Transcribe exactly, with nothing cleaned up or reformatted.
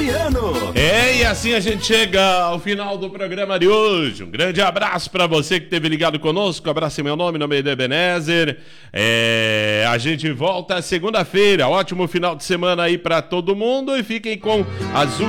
Adriano. É, e assim a gente chega ao final do programa de hoje. Um grande abraço para você que esteve ligado conosco. Abraço em meu nome, nome de Ebenezer. É, a gente volta segunda-feira. Ótimo final de semana aí para todo mundo e fiquem com as